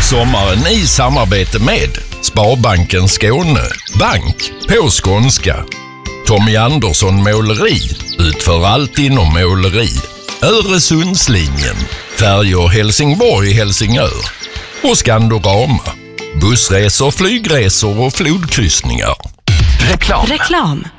Sommaren i samarbete med Sparbanken Skåne, bank på skånska. Tommy Andersson Måleri utför allt inom måleri. Öresundslinjen, färjor Helsingborg-Helsingör och Skandorama, bussresor, flygresor och flodkryssningar. Reklam.